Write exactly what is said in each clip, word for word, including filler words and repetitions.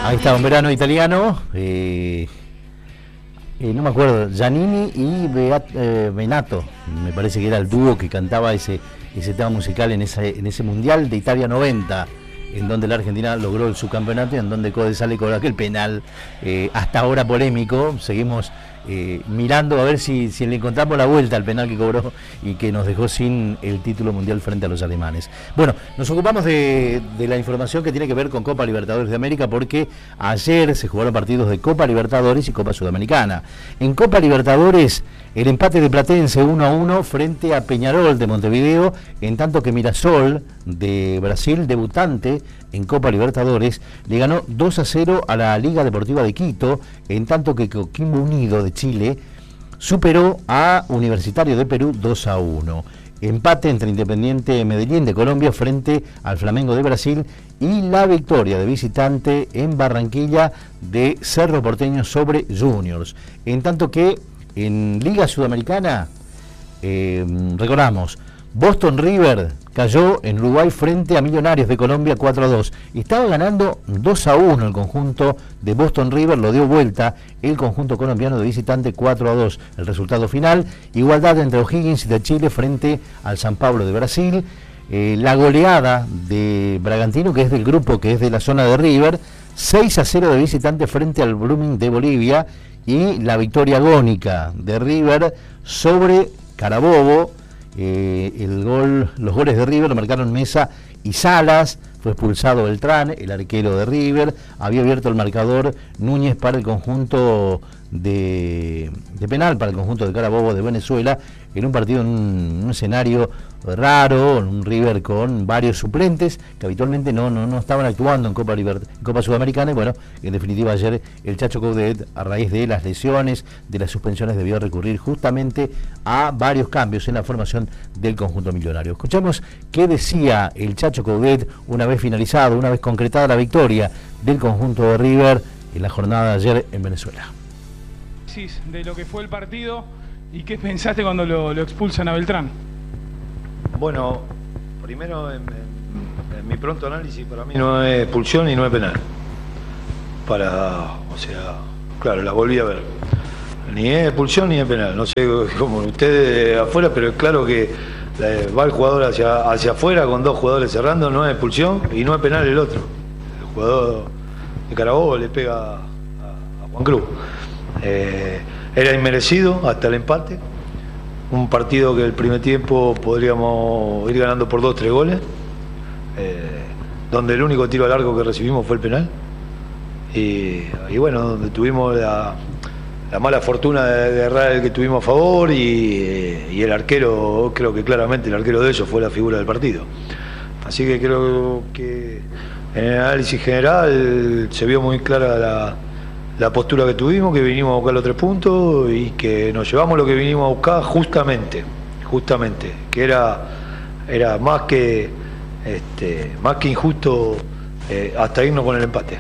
Ahí está, un verano italiano. Eh, eh, no me acuerdo, Giannini y Beat, eh, Benato, me parece que era el dúo que cantaba ese, ese tema musical en, esa, en ese Mundial de Italia noventa, en donde la Argentina logró el subcampeonato y en donde Code sale con aquel penal, eh, hasta ahora polémico. Seguimos eh, mirando a ver si, si le encontramos la vuelta al penal que cobró y que nos dejó sin el título mundial frente a los alemanes. Bueno, nos ocupamos de, de la información que tiene que ver con Copa Libertadores de América, porque ayer se jugaron partidos de Copa Libertadores y Copa Sudamericana. En Copa Libertadores, el empate de Platense uno a uno frente a Peñarol de Montevideo, en tanto que Mirassol de Brasil, debutante en Copa Libertadores, le ganó dos a cero a la Liga Deportiva de Quito, en tanto que Coquimbo Unido de Chile superó a Universitario de Perú dos a uno. Empate entre Independiente Medellín de Colombia frente al Flamengo de Brasil y la victoria de visitante en Barranquilla de Cerro Porteño sobre Juniors. En tanto que en Liga Sudamericana, eh, recordamos, Boston River cayó en Uruguay frente a Millonarios de Colombia cuatro a dos. Estaba ganando dos a uno el conjunto de Boston River, lo dio vuelta el conjunto colombiano de visitante cuatro a dos. El resultado final, igualdad entre O'Higgins de Chile frente al San Pablo de Brasil. Eh, la goleada de Bragantino, que es del grupo, que es de la zona de River, seis a cero de visitante frente al Blooming de Bolivia. Y la victoria agónica de River sobre Carabobo. Eh, el gol, los goles de River lo marcaron Mesa y Salas. Fue expulsado Beltrán, el arquero de River. Había abierto el marcador Núñez para el conjunto de, de penal, para el conjunto de Carabobo de Venezuela, en un partido, en un, un escenario raro, en un River con varios suplentes que habitualmente no, no, no estaban actuando en Copa Libert- en Copa Sudamericana. Y bueno, en definitiva ayer el Chacho Coudet, a raíz de las lesiones, de las suspensiones, debió recurrir justamente a varios cambios en la formación del conjunto millonario. Escuchamos qué decía el Chacho Coudet una vez finalizado, una vez concretada la victoria del conjunto de River en la jornada de ayer en Venezuela. De lo que fue el partido, ¿y qué pensaste cuando lo, lo expulsan a Beltrán? Bueno, primero en, en, en mi pronto análisis, para mí no es expulsión y no es penal. Para, o sea, claro, la volví a ver. Ni es expulsión ni es penal. No sé cómo ustedes afuera, pero es claro que va el jugador hacia, hacia afuera con dos jugadores cerrando, no es expulsión y no es penal el otro. El jugador de Carabobo le pega a, a Juan Cruz. Eh, era inmerecido hasta el empate. Un partido que el primer tiempo podríamos ir ganando por dos, tres goles, eh, donde el único tiro al arco que recibimos fue el penal. Y, y bueno, donde tuvimos la, la mala fortuna de, de errar el que tuvimos a favor, y, y el arquero, creo que claramente el arquero de ellos fue la figura del partido. Así que creo que en el análisis general se vio muy clara la la postura que tuvimos, que vinimos a buscar los tres puntos y que nos llevamos lo que vinimos a buscar justamente, justamente, que era, era más que este, más que injusto eh, hasta irnos con el empate.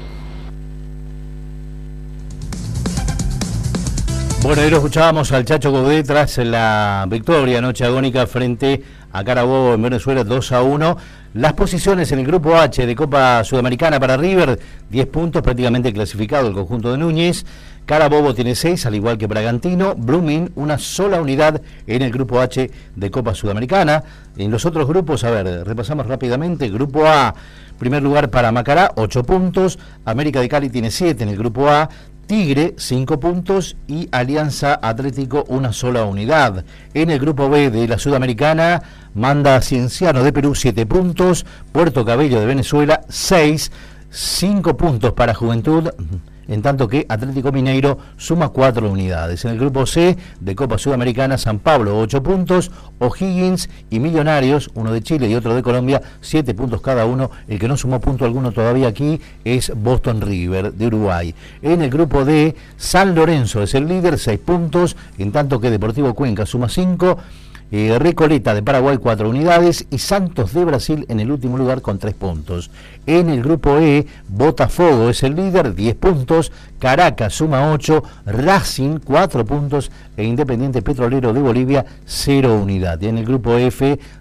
Bueno, ahí lo escuchábamos al Chacho Coudet tras la victoria noche agónica frente a Carabobo en Venezuela dos a uno. Las posiciones en el grupo H de Copa Sudamericana para River, diez puntos, prácticamente clasificado el conjunto de Núñez. Carabobo tiene seis, al igual que Bragantino. Blooming, una sola unidad en el grupo H de Copa Sudamericana. En los otros grupos, a ver, repasamos rápidamente. Grupo A, primer lugar para Macará, ocho puntos. América de Cali tiene siete en el grupo A. Tigre, cinco puntos, y Alianza Atlético, una sola unidad. En el grupo B de la Sudamericana, manda Cienciano de Perú, siete puntos, Puerto Cabello de Venezuela, seis, cinco puntos para Juventud, en tanto que Atlético Mineiro suma cuatro unidades. En el grupo C de Copa Sudamericana, San Pablo, ocho puntos, O'Higgins y Millonarios, uno de Chile y otro de Colombia, siete puntos cada uno. El que no sumó punto alguno todavía aquí es Boston River de Uruguay. En el grupo D, San Lorenzo es el líder, seis puntos, en tanto que Deportivo Cuenca suma cinco. Eh, Recoleta de Paraguay, cuatro unidades, y Santos de Brasil en el último lugar con tres puntos. En el grupo E, Botafogo es el líder, diez puntos, Caracas suma ocho, Racing cuatro puntos e Independiente Petrolero de Bolivia cero unidad. Y en el grupo F,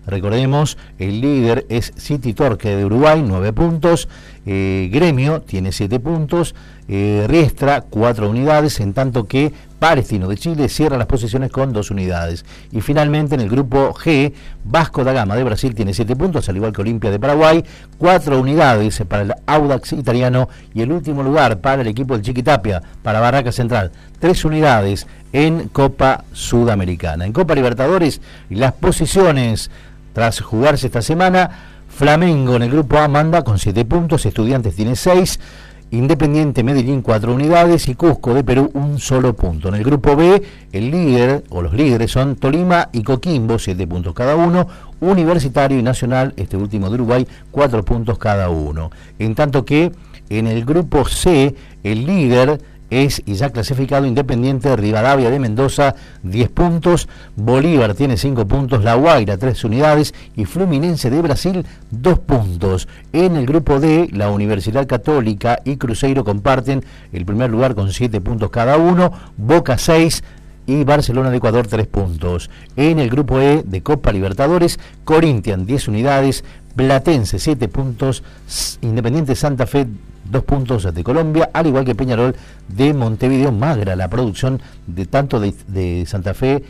Recordemos, el líder es City Torque de Uruguay, nueve puntos, eh, Gremio tiene siete puntos, eh, Riestra cuatro unidades, en tanto que Palestino de Chile cierra las posiciones con dos unidades. Y finalmente en el grupo G, Vasco da Gama de Brasil tiene siete puntos, al igual que Olimpia de Paraguay, cuatro unidades para el Audax italiano y el último lugar para el equipo del Chiquitapia, para Barraca Central, tres unidades en Copa Sudamericana. En Copa Libertadores, las posiciones tras jugarse esta semana: Flamengo en el grupo A manda con siete puntos, Estudiantes tiene seis, Independiente Medellín cuatro unidades y Cusco de Perú un solo punto. En el grupo B, el líder o los líderes son Tolima y Coquimbo, siete puntos cada uno, Universitario y Nacional, este último de Uruguay, cuatro puntos cada uno. En tanto que en el grupo C, el líder es, y ya clasificado, Independiente Rivadavia de Mendoza, diez puntos, Bolívar tiene cinco puntos, La Guaira tres unidades y Fluminense de Brasil dos puntos. En el grupo D, la Universidad Católica y Cruzeiro comparten el primer lugar con siete puntos cada uno, Boca seis y Barcelona de Ecuador tres puntos. En el grupo E de Copa Libertadores, Corinthians diez unidades, Platense siete puntos, Independiente Santa Fe dos puntos de Colombia, al igual que Peñarol de Montevideo. Magra la producción de tanto de, de Santa Fe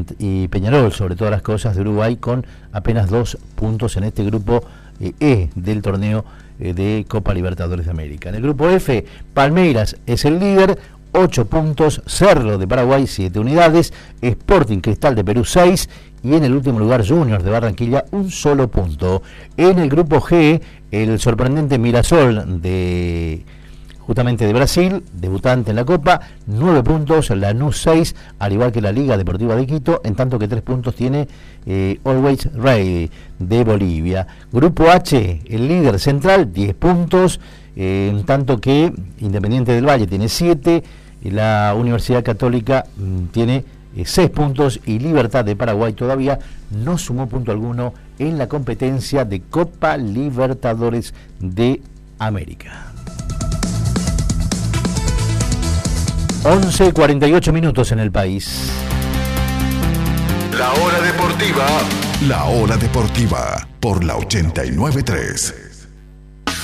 y Peñarol, sobre todas las cosas, de Uruguay, con apenas dos puntos en este grupo eh, E del torneo eh, de Copa Libertadores de América. En el grupo F, Palmeiras es el líder, ocho puntos, Cerro de Paraguay siete unidades, Sporting Cristal de Perú seis y en el último lugar Juniors de Barranquilla un solo punto. En el grupo G, el sorprendente Mirasol de justamente de Brasil, debutante en la Copa, nueve puntos, Lanús seis, al igual que la Liga Deportiva de Quito, en tanto que tres puntos tiene eh, Always Ready de Bolivia. Grupo H, el líder Central, diez puntos, eh, en tanto que Independiente del Valle tiene siete, la Universidad Católica mm, tiene eh, seis puntos y Libertad de Paraguay todavía no sumó punto alguno en la competencia de Copa Libertadores de América. once cuarenta y ocho minutos en el país. La hora deportiva. La hora deportiva por la ochenta y nueve punto tres.